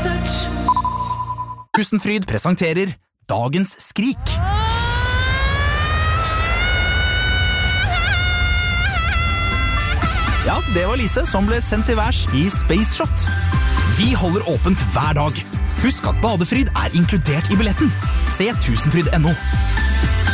Tusenfryd presenterer Dagens skrik. Ja, det var Lise som ble sendt til værs i Space Shot. Vi holder åpent hver dag. Husk at badefryd er inkludert i billetten. Se tusenfryd.no.